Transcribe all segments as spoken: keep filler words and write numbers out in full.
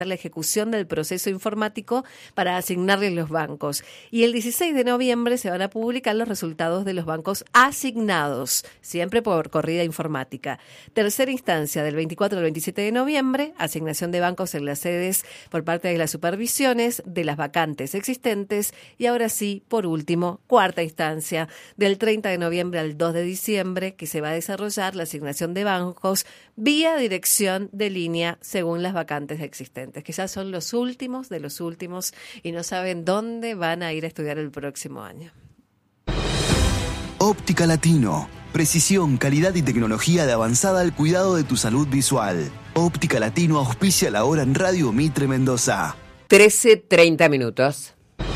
la ejecución del proceso informático para asignarles los bancos. Y el dieciséis de noviembre se van a publicar los resultados de los bancos asignados, siempre por corrida informática. Tercera instancia, del veinticuatro al veintisiete de noviembre, asignación de bancos en las sedes por parte de las supervisiones de las vacantes existentes. Y ahora sí, por último, cuarta instancia, del treinta de noviembre al dos de diciembre, que se va a desarrollar la asignación de bancos vía dirección de línea según las vacantes existentes, que ya son los últimos de los últimos y no saben dónde van a ir a estudiar el próximo año. Óptica Latino. Precisión, calidad y tecnología de avanzada al cuidado de tu salud visual. Óptica Latino auspicia la hora en Radio Mitre Mendoza. trece treinta minutos.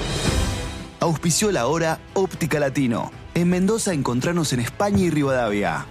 Auspició la hora Óptica Latino. En Mendoza encontranos en España y Rivadavia.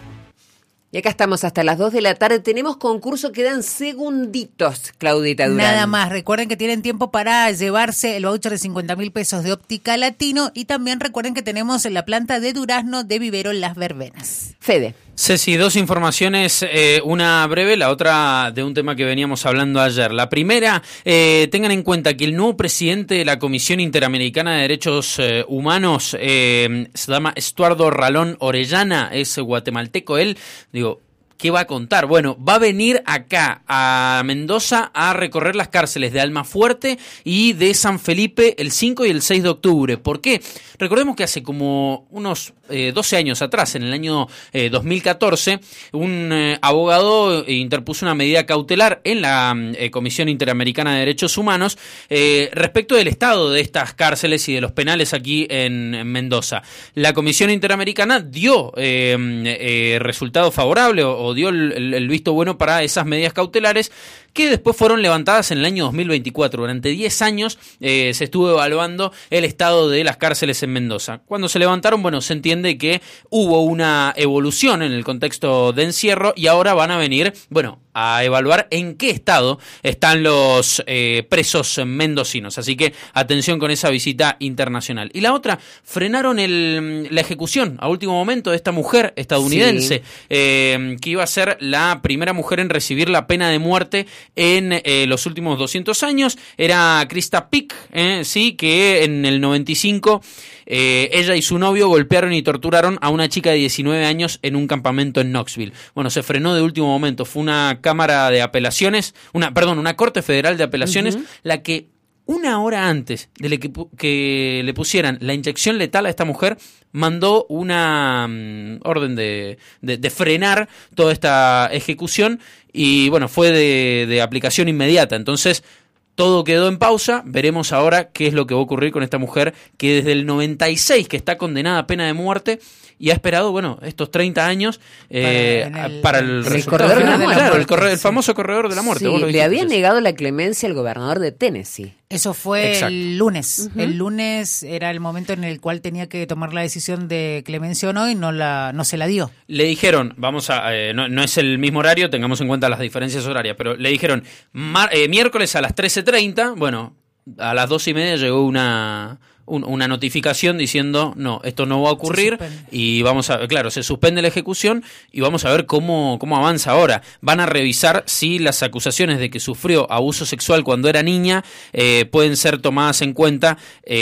Y acá estamos hasta las dos de la tarde. Tenemos concurso, quedan segunditos, Claudita Durán. Nada más. Recuerden que tienen tiempo para llevarse el voucher de cincuenta mil pesos de Óptica Latino. Y también recuerden que tenemos la planta de durazno de Vivero Las Verbenas. Fede. Ceci, dos informaciones, eh, una breve, la otra de un tema que veníamos hablando ayer. La primera, eh, tengan en cuenta que el nuevo presidente de la Comisión Interamericana de Derechos eh, Humanos eh, se llama Estuardo Ralón Orellana, es guatemalteco él, digo, ¿qué va a contar? Bueno, va a venir acá a Mendoza a recorrer las cárceles de Almafuerte y de San Felipe el cinco y el seis de octubre. ¿Por qué? Recordemos que hace como unos eh, doce años atrás, en el año eh, dos mil catorce, un eh, abogado interpuso una medida cautelar en la eh, Comisión Interamericana de Derechos Humanos eh, respecto del estado de estas cárceles y de los penales aquí en, en Mendoza. La Comisión Interamericana dio eh, eh, resultado favorable o, o dio el, el, el visto bueno para esas medidas cautelares que después fueron levantadas en el año dos mil veinticuatro. Durante diez años eh, se estuvo evaluando el estado de las cárceles en Mendoza. Cuando se levantaron, bueno, se entiende que hubo una evolución en el contexto de encierro y ahora van a venir, bueno, a evaluar en qué estado están los eh, presos mendocinos. Así que atención con esa visita internacional. Y la otra, frenaron el, la ejecución a último momento de esta mujer estadounidense, sí. eh, que iba a ser la primera mujer en recibir la pena de muerte en eh, los últimos doscientos años. Era Krista Pick, eh, sí, que en el noventa y cinco eh, ella y su novio golpearon y torturaron a una chica de diecinueve años en un campamento en Knoxville. Bueno, se frenó de último momento. Fue una Cámara de Apelaciones, una perdón, una Corte Federal de Apelaciones, uh-huh. la que una hora antes de que, que le pusieran la inyección letal a esta mujer, mandó una um, orden de, de, de frenar toda esta ejecución y bueno, fue de, de aplicación inmediata. Entonces, todo quedó en pausa. Veremos ahora qué es lo que va a ocurrir con esta mujer que desde el noventa y seis que está condenada a pena de muerte y ha esperado, bueno, estos treinta años eh, para el, para el, el resultado corredor final. de la muerte. Claro, el, corredor, el famoso corredor de la muerte. Sí, le había negado la clemencia al gobernador de Tennessee. Eso fue Exacto. el lunes. Uh-huh. El lunes era el momento en el cual tenía que tomar la decisión de clemencia o no y no la no se la dio. Le dijeron, vamos a, eh, no, no es el mismo horario, tengamos en cuenta las diferencias horarias, pero le dijeron mar, eh, miércoles a las trece treinta, bueno, a las dos y media llegó una... Un, una notificación diciendo no, esto no va a ocurrir y vamos a, claro, se suspende la ejecución y vamos a ver cómo, cómo avanza ahora. Van a revisar si las acusaciones de que sufrió abuso sexual cuando era niña eh, pueden ser tomadas en cuenta,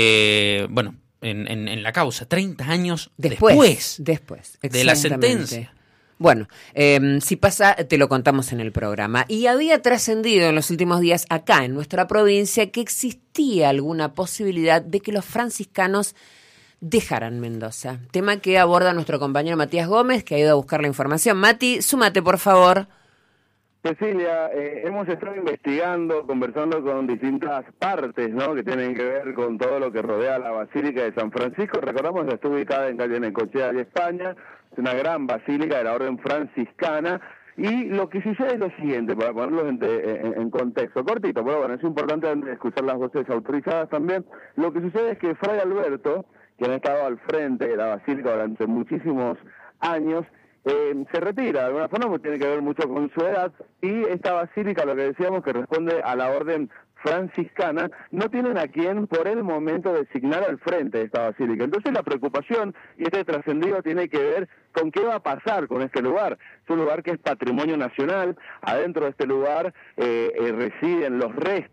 eh, bueno, en, en, en la causa. treinta años después, después, después de la sentencia. Bueno, eh, si pasa, te lo contamos en el programa. Y había trascendido en los últimos días acá, en nuestra provincia, que existía alguna posibilidad de que los franciscanos dejaran Mendoza. Tema que aborda nuestro compañero Matías Gómez, que ha ido a buscar la información. Mati, súmate, por favor. Cecilia, eh, hemos estado investigando, conversando con distintas partes, ¿no?, que tienen que ver con todo lo que rodea la Basílica de San Francisco. Recordamos que está ubicada en calle Necochea de España, es una gran basílica de la orden franciscana, y lo que sucede es lo siguiente, para ponerlo en, en, en contexto, cortito, pero bueno, es importante escuchar las voces autorizadas también. Lo que sucede es que Fray Alberto, quien ha estado al frente de la basílica durante muchísimos años, Eh, se retira, de alguna forma, porque tiene que ver mucho con su edad, y esta basílica, lo que decíamos, que responde a la orden franciscana, no tienen a quien por el momento designar al frente de esta basílica. Entonces la preocupación y este trascendido tiene que ver con qué va a pasar con este lugar. Es un lugar que es patrimonio nacional, adentro de este lugar eh, eh, residen los restos